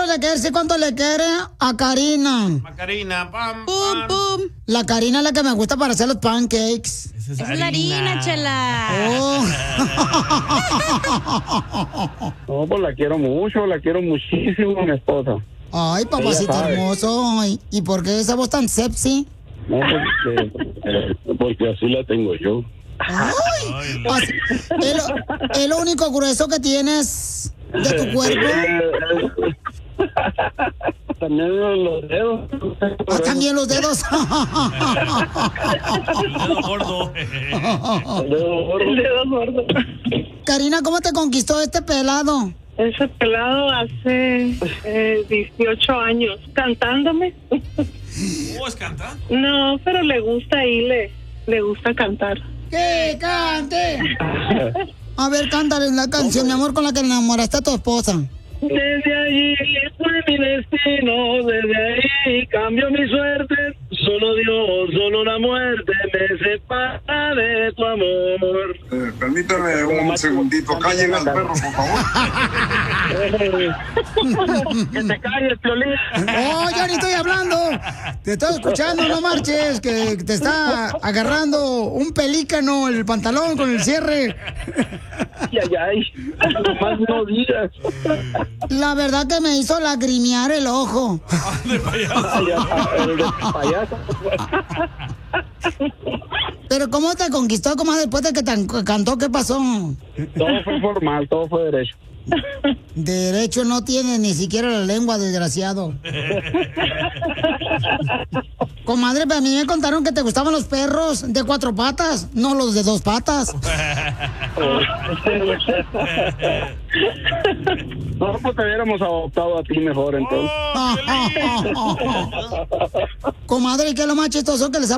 le quiere decir cuánto le quiere a Karina. Karina, pam, Pum, pam. pum. La Karina es la que me gusta para hacer los pancakes. Esa es la harina, chela. Oh. No, pues la quiero mucho, la quiero muchísimo, mi esposa. Ay, papacito Ella sabe. hermoso. Ay, ¿y por qué esa voz tan sexy? No, porque así la tengo yo. Ay, así- es lo único grueso que tienes de tu cuerpo. También los dedos. Ah, también los dedos. Dedo gordo. El dedo gordo. Karina, ¿cómo te conquistó este pelado? Ese pelado hace 18 años, cantándome. ¿Vos cantás? No, pero le gusta y le gusta cantar. ¡Que cante! A ver, cántale la canción, mi amor, con la que enamoraste a tu esposa. Desde allí fue mi destino, desde ahí cambió mi suerte. Solo Dios, solo la muerte me separa de tu amor. Permítame un segundito, callen al perro, por favor. Que se calle el Piolín. ¡Oh, yo ni estoy hablando! Te estoy escuchando, no marches, que te está agarrando un pelícano el pantalón con el cierre. Ay, más no digas. La verdad que me hizo lagrimear el ojo. De payaso. El de payaso. Pero ¿cómo te conquistó, comadre, después de que te cantó? ¿Qué pasó? Todo fue formal, todo fue derecho. Derecho no tiene ni siquiera la lengua, desgraciado. Comadre, a mí me contaron que te gustaban los perros de 4 patas, no los de 2 patas. No, pues te hubiéramos adoptado a ti mejor, entonces. Comadre, ¿qué es lo más chistoso que les ha